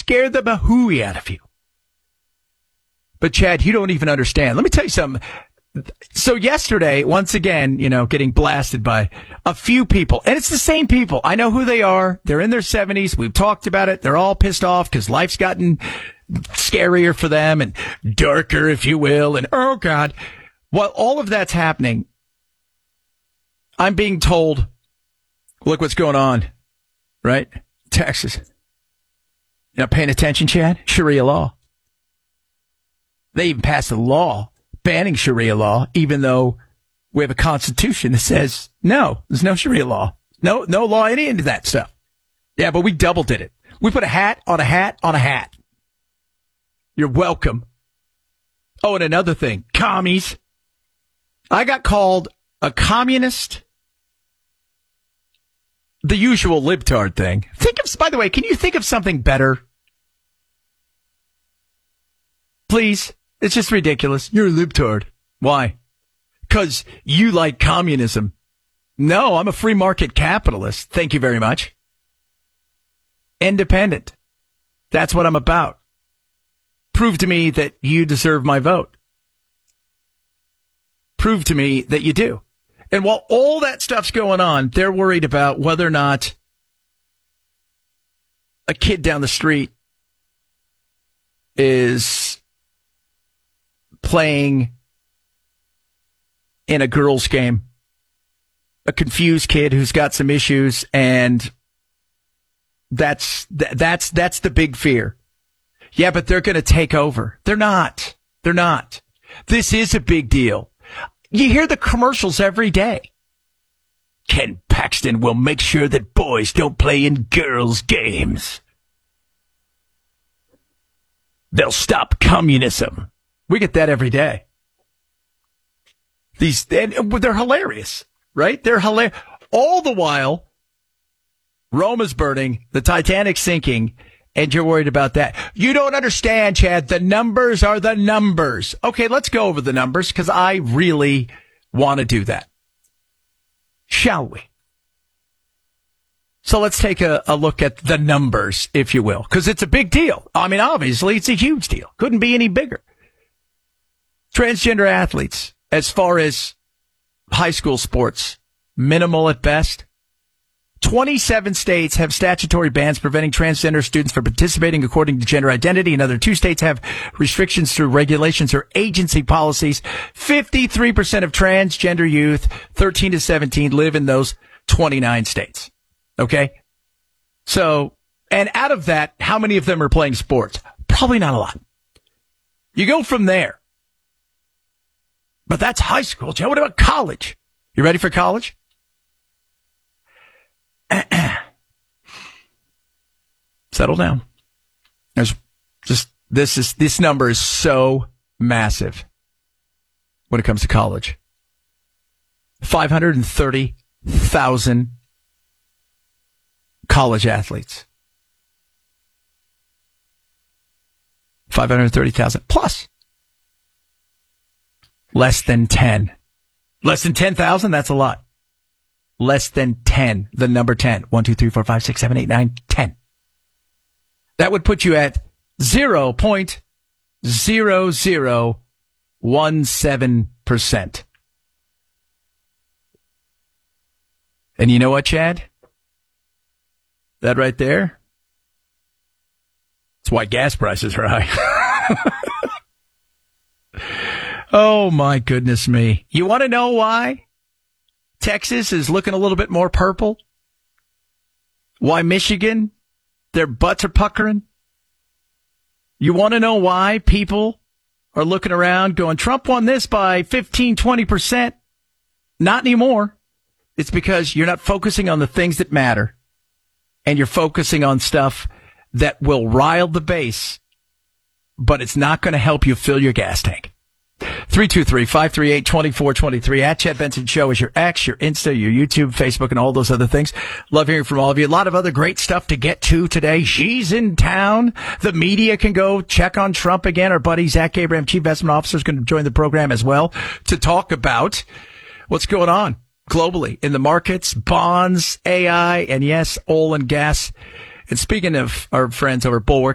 scare the bahooey out of you. But, Chad, you don't even understand. Let me tell you something. So yesterday, once again, getting blasted by a few people. And it's the same people. I know who they are. They're in their 70s. We've talked about it. They're all pissed off because life's gotten scarier for them and darker, if you will. And, oh, God. While all of that's happening, I'm being told, look what's going on, right? Texas. You're not paying attention, Chad? Sharia law. They even passed a law banning Sharia law, even though we have a constitution that says, no, there's no Sharia law. No law, any of that stuff. Yeah, but we double did it. We put a hat on a hat on a hat. You're welcome. Oh, and another thing, commies. I got called a communist. The usual libtard thing. By the way, can you think of something better? Please. It's just ridiculous. You're a libtard. Why? Because you like communism. No, I'm a free market capitalist. Thank you very much. Independent. That's what I'm about. Prove to me that you deserve my vote. Prove to me that you do. And while all that stuff's going on, they're worried about whether or not a kid down the street is playing in a girls' game. A confused kid who's got some issues, and that's the big fear. Yeah, but they're going to take over. They're not. This is a big deal. You hear the commercials every day. Ken Paxton will make sure that boys don't play in girls' games. They'll stop communism. We get that every day. They're hilarious, right? They're hilarious. All the while, Rome is burning, the Titanic's sinking, and you're worried about that. You don't understand, Chad. The numbers are the numbers. Okay, let's go over the numbers, because I really want to do that. Shall we? So let's take a look at the numbers, if you will, because it's a big deal. I mean, obviously, it's a huge deal. Couldn't be any bigger. Transgender athletes, as far as high school sports, minimal at best. 27 states have statutory bans preventing transgender students from participating according to gender identity. Another 2 states have restrictions through regulations or agency policies. 53% of transgender youth, 13 to 17, live in those 29 states. Okay? So, and out of that, how many of them are playing sports? Probably not a lot. You go from there. But that's high school, Joe. What about college? You ready for college? Settle down. This number is so massive when it comes to college. 530,000 college athletes. 530,000 plus. Less than 10. Less than 10,000? That's a lot. Less than 10. The number 10. 1, 2, 3, 4, 5, 6, 7, 8, 9, 10. That would put you at 0.0017%. And you know what, Chad? That right there? That's why gas prices are high. Oh, my goodness me. You want to know why Texas is looking a little bit more purple? Why Michigan, their butts are puckering? You want to know why people are looking around going, Trump won this by 15, 20%? Not anymore. It's because you're not focusing on the things that matter, and you're focusing on stuff that will rile the base, but it's not going to help you fill your gas tank. 323-538-2423 at Chad Benson Show is your X, your Insta, your YouTube, Facebook, and all those other things. Love hearing from all of you. A lot of other great stuff to get to today. She's in town. The media can go check on Trump again. Our buddy Zach Abraham, Chief Investment Officer, is going to join the program as well to talk about what's going on globally in the markets, bonds, AI, and yes, oil and gas. And speaking of our friends over at Bulwark,